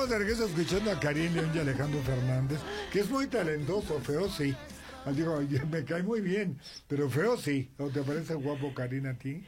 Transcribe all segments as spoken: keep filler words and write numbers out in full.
estamos de regreso escuchando a Karin León y Alejandro Fernández, que es muy talentoso, feo sí. Digo, me cae muy bien, pero feo sí. ¿No te parece guapo Karin a ti?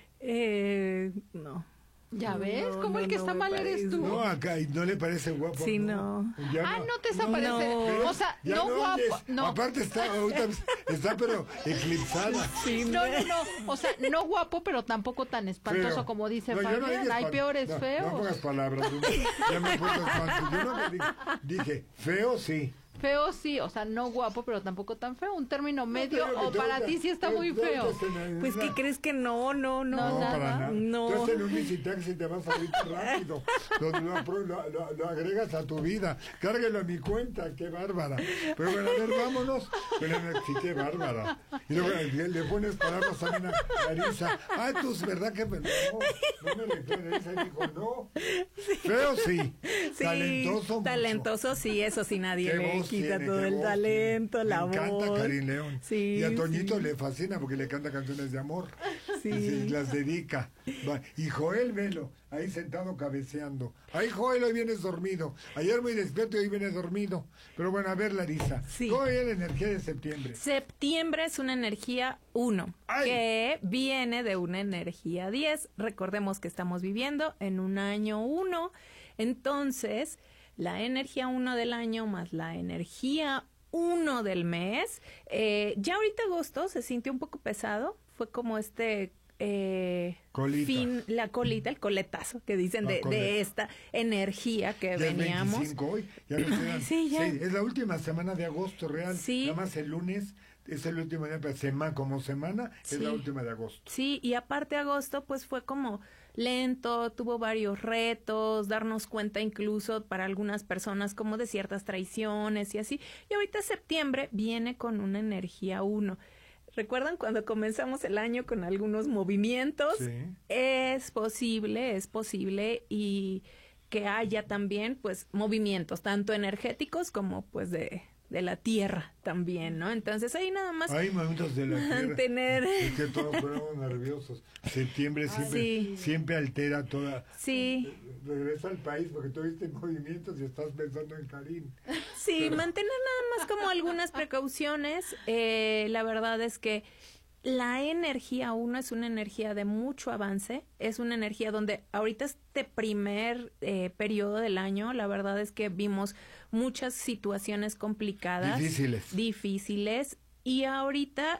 Eh, no. ¿Ya ves? No, ¿Cómo no, el que no está mal parece. eres tú? No, acá no le parece guapo. Sí, no. Ya Ah, no te no, parece. no. O sea, ya no guapo. oyes. No. Aparte está, ahorita está pero eclipsada. Sí, No, no, no. O sea, no guapo, pero tampoco tan espantoso Feo. como dice No, yo no Fabián. dije Hay espan- peores no, feos. No pongas palabras. Yo, ya me he puesto espanto. Yo no me dije, dije, feo sí. Feo sí, o sea, no guapo, pero tampoco tan feo. Un término medio, pero que o tú para ahorita- ti sí está tú- muy tú ahorita feo. estás en- Pues, ¿qué crees que no, no, no? No, No, nada. para nada. No. Tú estás en un visitaxi y te vas ahorita rápido. Lo, lo, apro- lo, lo- lo agregas a tu vida. Cárguelo a mi cuenta. Qué bárbara. Pero bueno, a ver, vámonos. Pero sí, qué bárbara. Y luego le, le pones palabras también a Larisa. Ah, tú es verdad que me... No, no me refiero. Larisa dijo, no. Feo sí. Sí, Talentoso mucho. Talentoso, sí, eso sí, nadie Qué le voz quita tiene, todo qué el voz talento, tiene. la Me encanta voz. Karin León. Sí, y a Toñito sí. le fascina porque le canta canciones de amor. Sí. Y se las dedica. Va. Y Joel, velo, ahí sentado cabeceando. Ay, Joel, hoy vienes dormido. Ayer muy despierto y hoy vienes dormido. Pero bueno, a ver, Larisa. Sí. ¿Cómo viene la energía de septiembre? Septiembre es una energía uno, ¡Ay! que viene de una energía diez. Recordemos que estamos viviendo en un año uno. Entonces, la energía uno del año más la energía uno del mes. Eh, ya ahorita agosto se sintió un poco pesado. Fue como este... Eh, Colita. fin, la colita, el coletazo que dicen La de, coleta. de esta energía que Ya veníamos. es veinticinco hoy. Ya nos quedan- Sí, ya. es la última semana de agosto real. Sí. Nada más el lunes es el último día, pero semana, como semana es Sí. la última de agosto. Sí, y aparte agosto pues fue como lento, tuvo varios retos, darnos cuenta incluso para algunas personas como de ciertas traiciones y así. Y ahorita septiembre viene con una energía uno. ¿Recuerdan cuando comenzamos el año con algunos movimientos? Sí. Es posible, es posible y que haya también pues movimientos tanto energéticos como pues de, de la tierra también, ¿no? Entonces ahí nada más Hay momentos de la tierra mantener... es que todos ponemos nerviosos. Septiembre siempre, Sí. siempre altera toda. Sí. Regresa al país porque tú viste movimientos y estás pensando en Karin. Sí, Pero- mantener nada más como algunas precauciones. Eh, la verdad es que la energía uno es una energía de mucho avance, es una energía donde ahorita este primer eh, periodo del año, la verdad es que vimos muchas situaciones complicadas, Difíciles. difíciles, y ahorita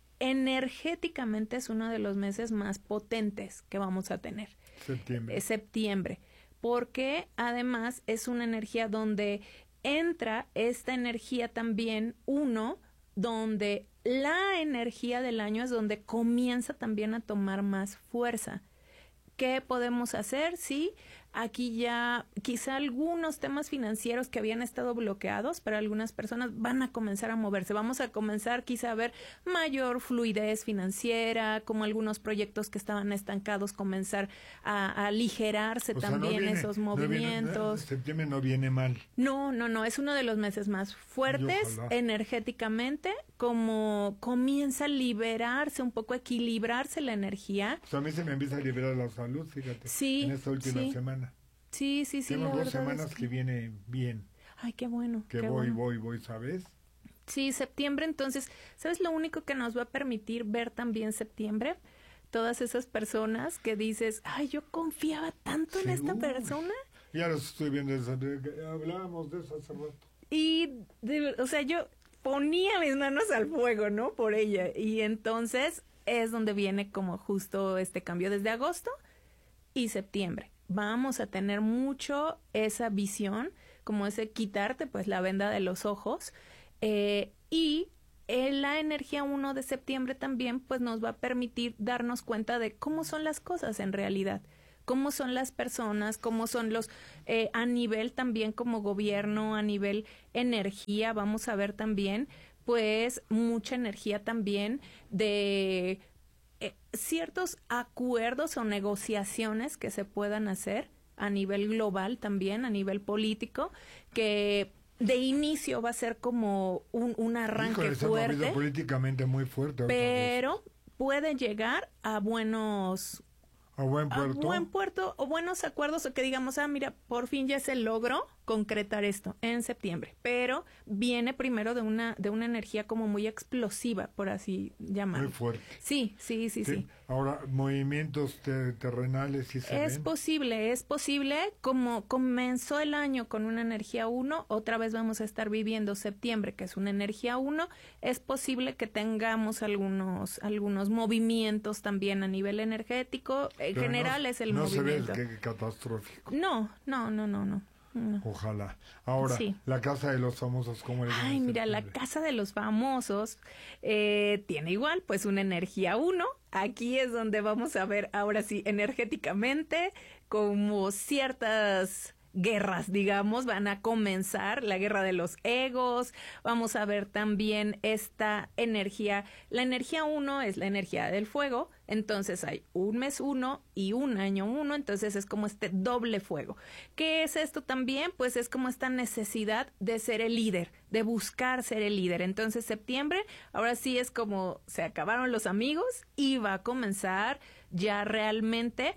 energéticamente es uno de los meses más potentes que vamos a tener. Septiembre. Es septiembre, porque además es una energía donde entra esta energía también uno, donde la energía del año es donde comienza también a tomar más fuerza. ¿Qué podemos hacer? Sí, aquí ya quizá algunos temas financieros que habían estado bloqueados para algunas personas van a comenzar a moverse. Vamos a comenzar quizá a ver mayor fluidez financiera, como algunos proyectos que estaban estancados comenzar a, a aligerarse O sea, también no viene- esos no viene- movimientos. no, septiembre no viene mal. No, no, no, es uno de los meses más fuertes Y ojalá. energéticamente, como comienza a liberarse un poco, equilibrarse la energía. O sea, a mí se me empieza a liberar la salud, fíjate. Sí, En esta última sí. semana. Sí, sí, sí. Tengo la dos verdad semanas es que viene bien. Ay, qué bueno. Que qué voy, bueno. voy, voy, ¿sabes? Sí, septiembre, entonces, ¿sabes lo único que nos va a permitir ver también septiembre? Todas esas personas que dices, ay, yo confiaba tanto en Sí, esta uy. persona. Ya los estoy viendo, esa- de- hablábamos de eso hace rato. Y, de- o sea, yo ponía mis manos al fuego, ¿no? Por ella. Y entonces es donde viene como justo este cambio desde agosto y septiembre. Vamos a tener mucho esa visión, como ese quitarte pues la venda de los ojos. Eh, y en la energía uno de septiembre también pues nos va a permitir darnos cuenta de cómo son las cosas en realidad. Cómo son las personas, cómo son los, eh, a nivel también como gobierno, a nivel energía, vamos a ver también, pues, mucha energía también de eh, ciertos acuerdos o negociaciones que se puedan hacer a nivel global también, a nivel político, que de inicio va a ser como un, un arranque Híjole, se ha movido fuerte, políticamente muy fuerte. ahorita. pero puede llegar a buenos A buen a puerto. buen puerto o buenos acuerdos, o que digamos, ah, mira, por fin ya se logró concretar esto en septiembre, pero viene primero de una de una energía como muy explosiva, por así llamarlo. Muy fuerte. Sí, sí, sí, sí. Ahora, movimientos te- terrenales sí se Es ven. posible, es posible. Como comenzó el año con una energía uno, otra vez vamos a estar viviendo septiembre, que es una energía uno. Es posible que tengamos algunos algunos movimientos también a nivel energético. En Pero general no, es el no movimiento. se ve que- catastrófico. No, no, no, no, no. no. Ojalá. Ahora, Sí. la casa de los famosos, ¿cómo le llaman Ay, en mira, la septiembre? casa de los famosos eh, tiene igual, pues una energía uno. Aquí es donde vamos a ver ahora sí energéticamente como ciertas guerras, digamos, van a comenzar, la guerra de los egos. Vamos a ver también esta energía. La energía uno es la energía del fuego, entonces hay un mes uno y un año uno, entonces es como este doble fuego. ¿Qué es esto también? Pues es como esta necesidad de ser el líder, de buscar ser el líder. Entonces septiembre, ahora sí es como se acabaron los amigos y va a comenzar ya realmente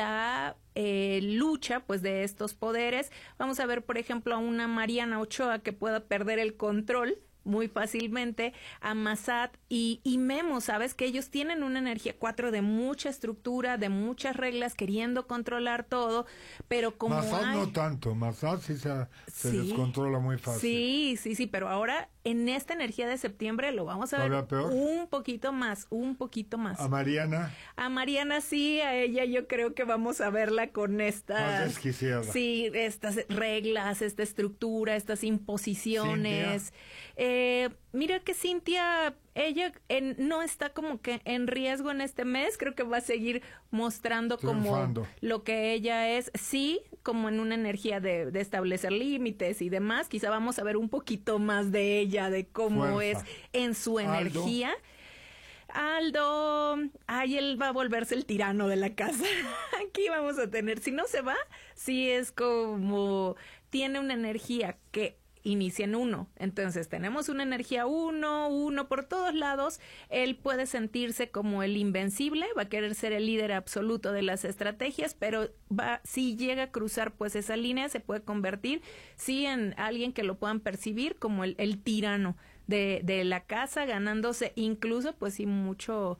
la eh, lucha pues de estos poderes. Vamos a ver, por ejemplo, a una Mariana Ochoa que pueda perder el control muy fácilmente, a Massad y, y Memo, ¿sabes? Que ellos tienen una energía cuatro de mucha estructura, de muchas reglas, queriendo controlar todo, pero como Massad hay... no tanto, Massad sí se, se Sí. descontrola muy fácil. Sí, sí, sí, pero ahora en esta energía de septiembre lo vamos a ver ¿Todavía peor? un poquito más, un poquito más. A Mariana, A Mariana sí, a ella yo creo que vamos a verla con más estas... desquiciada. Sí, estas reglas, esta estructura, estas imposiciones. Eh, mira que Cintia, ella en- no está como que en riesgo en este mes, creo que va a seguir mostrando Triunfando. como lo que ella es, sí, como en una energía de, de establecer límites y demás. Quizá vamos a ver un poquito más de ella, de cómo Fuerza. es en su Aldo. energía. Aldo, ay, él va a volverse el tirano de la casa. Aquí vamos a tener, si no se va, sí es como, tiene una energía que inicia en uno. Entonces tenemos una energía uno, uno por todos lados. Él puede sentirse como el invencible, va a querer ser el líder absoluto de las estrategias, pero va, si llega a cruzar pues esa línea, se puede convertir sí en alguien que lo puedan percibir como el, el tirano de, de la casa, ganándose incluso pues sí mucho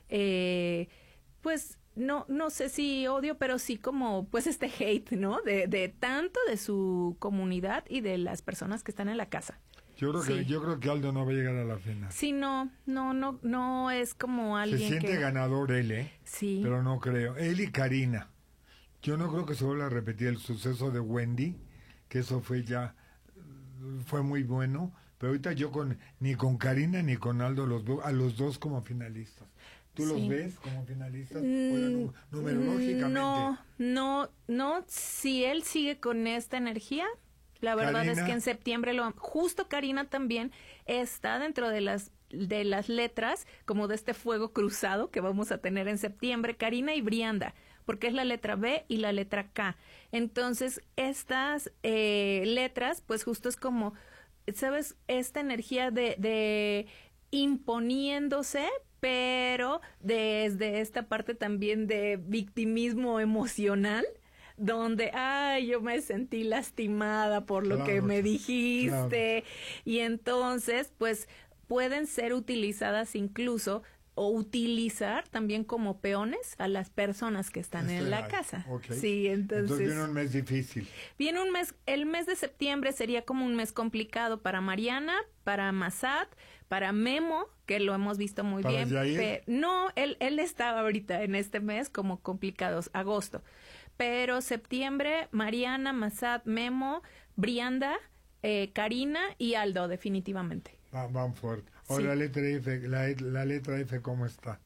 eh, pues no no sé si odio, pero sí como pues este hate, ¿no? De, de tanto de su comunidad y de las personas que están en la casa. Yo creo que Sí. yo creo que Aldo no va a llegar a la final. Sí, no, no, no, no es como Se alguien siente que... ganador él, ¿eh? Sí. Pero no creo. Él y Karina. Yo no creo que se vuelva a repetir el suceso de Wendy, que eso fue ya, fue muy bueno. Pero ahorita yo con ni con Karina ni con Aldo los veo a los dos como finalistas. ¿Tú los Sí. ves como finalistas? Mm, Fuera num- numerológicamente. No, no, no. Si él sigue con esta energía, la verdad es Karina. que en septiembre lo justo Karina también está dentro de las de las letras como de este fuego cruzado que vamos a tener en septiembre, Karina y Brianda, porque es la letra B y la letra K. Entonces, estas eh, letras, pues justo es como, ¿sabes? Esta energía de, de imponiéndose, pero desde esta parte también de victimismo emocional, donde, ay, yo me sentí lastimada por lo Claro, que me claro. dijiste, y entonces, pues, pueden ser utilizadas incluso o utilizar también como peones a las personas que están en la Este, casa. ok. Sí, entonces, Entonces viene un mes difícil. viene un mes, el mes de septiembre sería como un mes complicado para Mariana, para Massad, para Memo, que lo hemos visto muy ¿Para bien. Yair? pe- no, él, él está ahorita en este mes como complicados, agosto. Pero septiembre, Mariana, Massad, Memo, Brianda, eh, Karina y Aldo, definitivamente. Va- Van fuerte. Ahora Sí. la letra F, la, la letra F, ¿cómo está?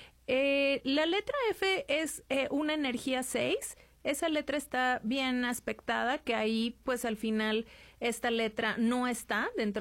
Eh, la letra F es eh, una energía seis. Esa letra está bien aspectada, que ahí pues al final esta letra no está dentro